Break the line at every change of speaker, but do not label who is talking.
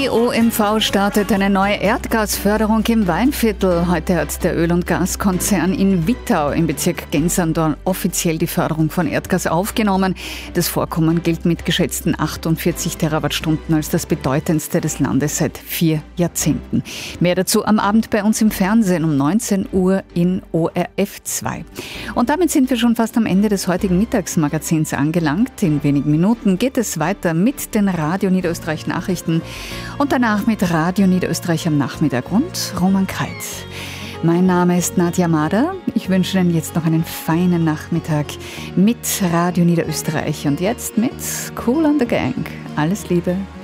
Die OMV startet eine neue Erdgasförderung im Weinviertel. Heute hat der Öl- und Gaskonzern in Wittau im Bezirk Gensandorn offiziell die Förderung von Erdgas aufgenommen. Das Vorkommen gilt mit geschätzten 48 Terawattstunden als das bedeutendste des Landes seit 4 Jahrzehnten. Mehr dazu am Abend bei uns im Fernsehen um 19 Uhr in ORF 2. Und damit sind wir schon fast am Ende des heutigen Mittagsmagazins angelangt. In wenigen Minuten geht es weiter mit den Radio Niederösterreich Nachrichten und danach mit Radio Niederösterreich am Nachmittag und Roman Kreit. Mein Name ist Nadja Mader. Ich wünsche Ihnen jetzt noch einen feinen Nachmittag mit Radio Niederösterreich und jetzt mit Kool and the Gang. Alles Liebe.